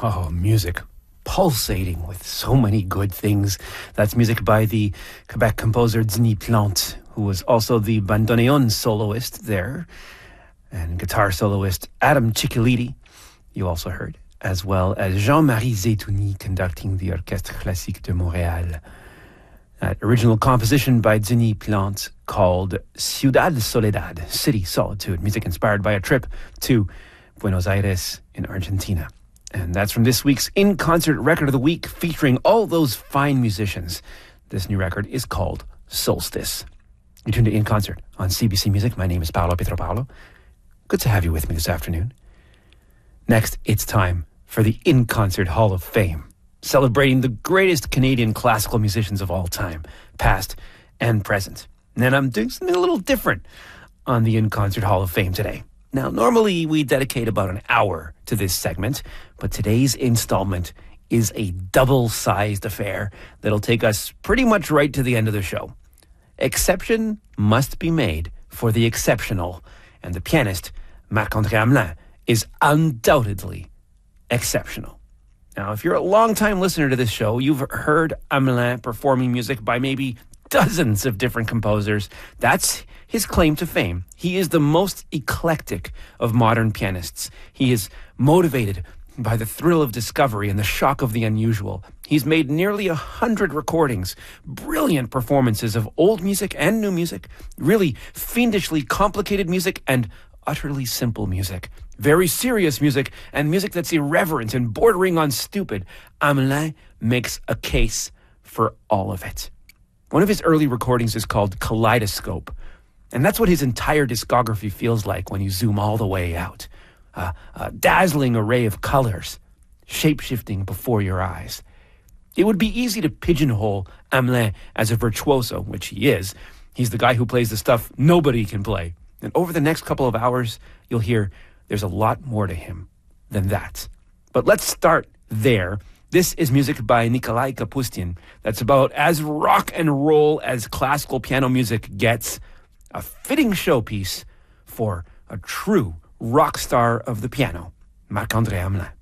Oh, music. Pulsating with so many good things. That's music by the Quebec composer Denis Plante, who was also the bandoneon soloist there, and guitar soloist Adam Ciccoliti, you also heard, as well as Jean-Marie Zetouni conducting the Orchestre Classique de Montréal. That original composition by Denis Plante called Ciudad Soledad, City Solitude, music inspired by a trip to Buenos Aires in Argentina. And that's from this week's In Concert Record of the Week, featuring all those fine musicians. This new record is called Solstice. You're tuned to In Concert on CBC Music. My name is Paolo Pietropalo. Good to have you with me this afternoon. Next, it's time for the In Concert Hall of Fame, celebrating the greatest Canadian classical musicians of all time, past and present. And I'm doing something a little different on the In Concert Hall of Fame today. Now, normally we dedicate about an hour to this segment, but today's installment is a double-sized affair that'll take us pretty much right to the end of the show. Exception must be made for the exceptional, and the pianist, Marc-André Hamelin, is undoubtedly exceptional. Now, if you're a long-time listener to this show, you've heard Hamelin performing music by maybe dozens of different composers. That's his claim to fame. He is the most eclectic of modern pianists. He is motivated by the thrill of discovery and the shock of the unusual. He's made nearly 100 recordings, brilliant performances of old music and new music, really fiendishly complicated music and utterly simple music, very serious music, and music that's irreverent and bordering on stupid. Hamelin makes a case for all of it. One of his early recordings is called Kaleidoscope, and that's what his entire discography feels like when you zoom all the way out. A dazzling array of colors, shape-shifting before your eyes. It would be easy to pigeonhole Hamelin as a virtuoso, which he is. He's the guy who plays the stuff nobody can play. And over the next couple of hours, you'll hear there's a lot more to him than that. But let's start there. This is music by Nikolai Kapustin that's about as rock and roll as classical piano music gets. A fitting showpiece for a true rock star of the piano, Marc-André Hamelin.